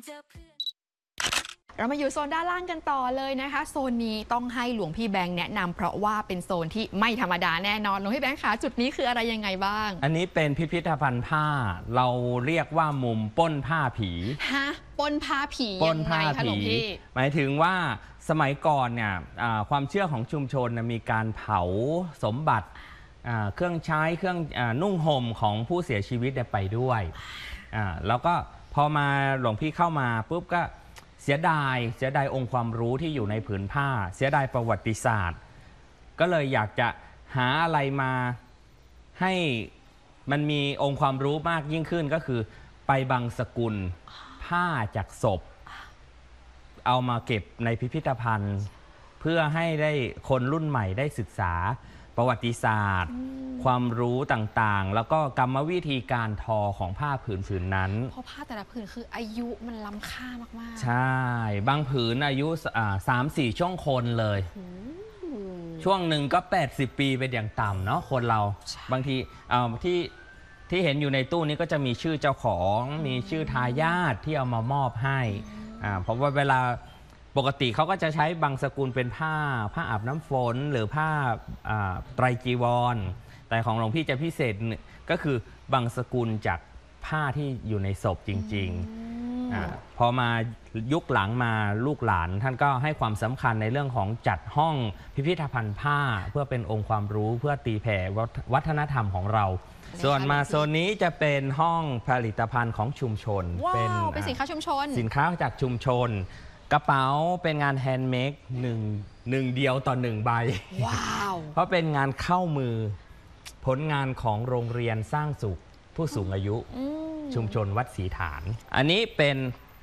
เรามาอยู่โซนด้านล่างกันต่อเลยนะคะโซนนี้ต้องให้หลวงพี่แบงค์แนะนำเพราะว่าเป็นโซนที่ไม่ธรรมดาแน่นอนหลวงพี่แบงค์คะจุดนี้คืออะไรยังไงบ้างอันนี้เป็นพิพิธภัณฑ์ผ้าเราเรียกว่ามุมป้นผ้าผีฮะป้นผ้าผีป้นผ้าผีหมายถึงว่าสมัยก่อนเนี่ยความเชื่อของชุมชนมีการเผาสมบัติเครื่องใช้เครื่องนุ่งห่มของผู้เสียชีวิตไปด้วยแล้วก็พอมาหลวงพี่เข้ามาปุ๊บก็เสียดายองค์ความรู้ที่อยู่ในผืนผ้าเสียดายประวัติศาสตร์ก็เลยอยากจะหาอะไรมาให้มันมีองค์ความรู้มากยิ่งขึ้นก็คือไปบังสกุลผ้าจากศพเอามาเก็บในพิพิธภัณฑ์เพื่อให้ได้คนรุ่นใหม่ได้ศึกษาประวัติศาสตร์ความรู้ต่างๆแล้วก็กรรมวิธีการทอของผ้าผืนนั้นเพราะผ้าแต่ละผืนคืออายุมันล้ำค่ามากๆใช่บางผืนอายุ3-4 ช่วงคนเลยช่วงหนึ่งก็80 ปีเป็นอย่างต่ำเนาะคนเราบางทีที่เห็นอยู่ในตู้นี้ก็จะมีชื่อเจ้าของมีชื่อทายาทที่เอามามอบให้เพราะว่าเวลาปกติเขาก็จะใช้บางสกุลเป็นผ้าอาบน้ำฝนหรือผ้าไตรจีวรแต่ของหลวงพี่จะพิเศษก็คือบางสกุลจากผ้าที่อยู่ในศพจริงๆพอมายุคหลังมาลูกหลานท่านก็ให้ความสำคัญในเรื่องของจัดห้องพิพิธภัณฑ์ผ้าเพื่อเป็นองค์ความรู้เพื่อตีแผ่วัฒนธรรมของเราส่วนมาโซนนี้จะเป็นห้องผลิตภัณฑ์ของชุมชนเป็นสินค้าชุมชนสินค้าจากชุมชนกระเป๋าเป็นงานแฮนด์เมดหนึ่งเดียวต่อ1 ใบเพราะเป็นงานเข้ามือผลงานของโรงเรียนสร้างสุขผู้สูงอายุชุมชนวัดศรีฐานอันนี้เป็น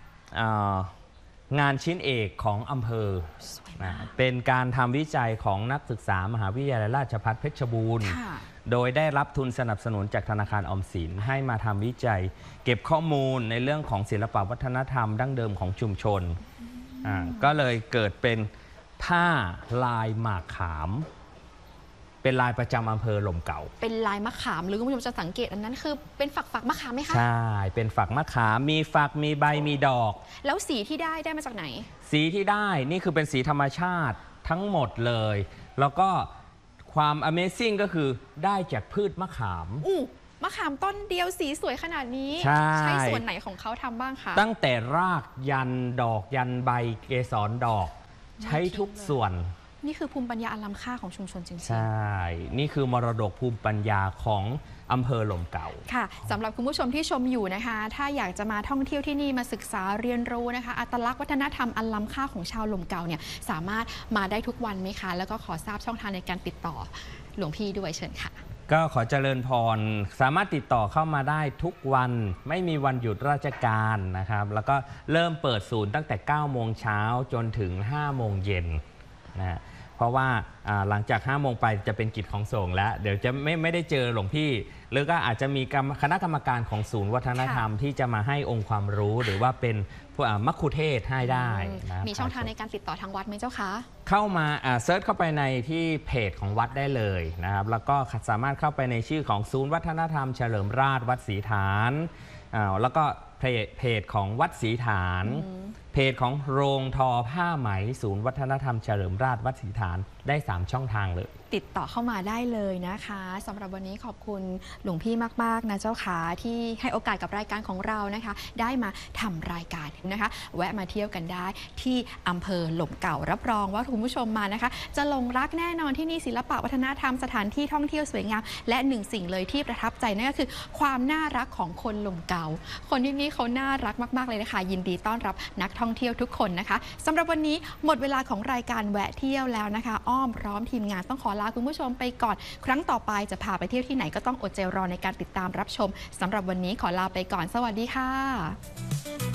งานชิ้นเอกของอำเภอเป็นการทำวิจัยของนักศึกษามหาวิทยาลัยราชภัฏเพชรบูรณ์โดยได้รับทุนสนับสนุนจากธนาคารออมสินให้มาทำวิจัยเก็บข้อมูลในเรื่องของศิลปวัฒนธรรมดั้งเดิมของชุมชนก็เลยเกิดเป็นผ้าลายหมากขามเป็นลายประจำอำเภอหล่มเก่าเป็นลายมะขามหรือคุณผู้ชมจะสังเกตอันนั้นคือเป็นฝักมะขามไหมคะใช่เป็นฝักมะขามมีฝักมีใบมีดอกแล้วสีที่ได้มาจากไหนสีที่ได้นี่คือเป็นสีธรรมชาติทั้งหมดเลยแล้วก็ความ Amazing ก็คือได้จากพืชมะขามมะขามต้นเดียวสีสวยขนาดนี้ใช้ส่วนไหนของเขาทำบ้างคะตั้งแต่รากยันดอกยันใบเกสรดอกใช้ทุกส่วนนี่คือภูมิปัญญาอันล้ำค่าของชุมชนจริงๆใช่นี่คือมรดกภูมิปัญญาของอำเภอหล่มเก่าค่ะสำหรับคุณผู้ชมที่ชมอยู่นะคะถ้าอยากจะมาท่องเที่ยวที่นี่มาศึกษาเรียนรู้นะคะอัตลักษณ์วัฒนธรรมอันล้ำค่าของชาวหล่มเก่าเนี่ยสามารถมาได้ทุกวันไหมคะแล้วก็ขอทราบช่องทางในการติดต่อหลวงพี่ด้วยเชิญค่ะก็ขอเจริญพรสามารถติดต่อเข้ามาได้ทุกวันไม่มีวันหยุดราชการนะครับแล้วก็เริ่มเปิดศูนย์ตั้งแต่ 9 โมงเช้าจนถึง 5 โมงเย็นนะเพราะว่าหลังจาก 5 โมงไปจะเป็นกิจของสงฆ์แล้วเดี๋ยวจะไม่ได้เจอหลวงพี่หรือก็อาจจะมีคณะกรรมการของศูนย์วัฒนธรรมที่จะมาให้องค์ความรู้หรือว่าเป็นมัคคุเทศให้ได้นะมีช่องทางในการติดต่อทางวัดไหมเจ้าคะเข้ามาเซิร์ชเข้าไปในที่เพจของวัดได้เลยนะครับแล้วก็สามารถเข้าไปในชื่อของศูนย์วัฒนธรรมเฉลิมราชวัดศรีฐานแล้วก็เพจของวัดศรีฐานเพจของโรงทอผ้าไหมศูนย์วัฒนธรรมเฉลิมราชวัดศรีฐานได้3 ช่องทางเลยติดต่อเข้ามาได้เลยนะคะสำหรับวันนี้ขอบคุณหลวงพี่มากๆนะเจ้าขาที่ให้โอกาสกับรายการของเรานะคะได้มาทำรายการนะคะแวะมาเที่ยวกันได้ที่อำเภอหล่มเก่ารับรองว่าคุณผู้ชมมานะคะจะหลงรักแน่นอนที่นี่ศิลปะวัฒนธรรมสถานที่ท่องเที่ยวสวยงามและหนึ่งสิ่งเลยที่ประทับใจนั่นก็คือความน่ารักของคนหล่มเก่าคนที่นี่เขาน่ารักมากๆเลยนะคะยินดีต้อนรับนักท่องเที่ยวทุกคนนะคะสำหรับวันนี้หมดเวลาของรายการแวะเที่ยวแล้วนะคะอ้อมพร้อมทีมงานต้องขอลาคุณผู้ชมไปก่อนครั้งต่อไปจะพาไปเที่ยวที่ไหนก็ต้องอดใจรอในการติดตามรับชมสำหรับวันนี้ขอลาไปก่อนสวัสดีค่ะ